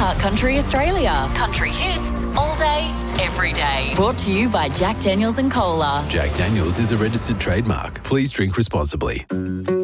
Start Country Australia. Country hits all day, every day. Brought to you by Jack Daniels and Cola. Jack Daniels is a registered trademark. Please drink responsibly.